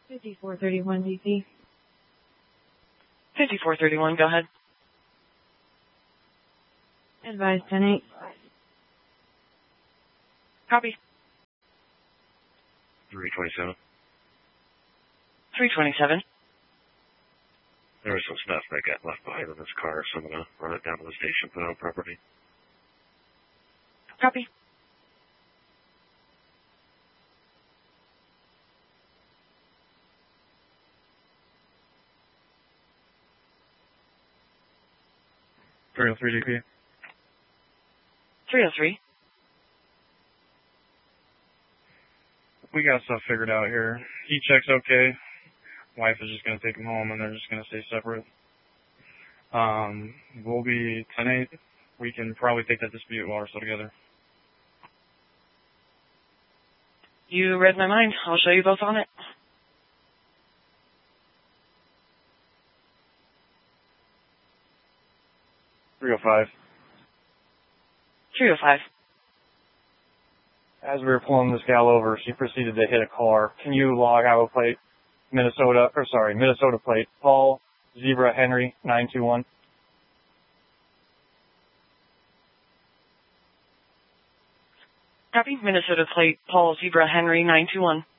5431 DC. 5431, go ahead. Advise 10-8. Copy. 327. 327. There was some stuff that got left behind in this car, so I'm going to run it down to the station, put it on property. Copy. .303 DP. 303. We got stuff figured out here. Heat check's okay. Wife is just going to take him home, and they're just going to stay separate. We'll be 10-8. We can probably take that dispute while we're still together. You read my mind. I'll show you both on it. .305. 305. As we were pulling this gal over, she proceeded to hit a car. Can you log Iowa plate, Minnesota plate, Paul, Zebra, Henry, 921? Copy. Minnesota plate, Paul, Zebra, Henry, 921.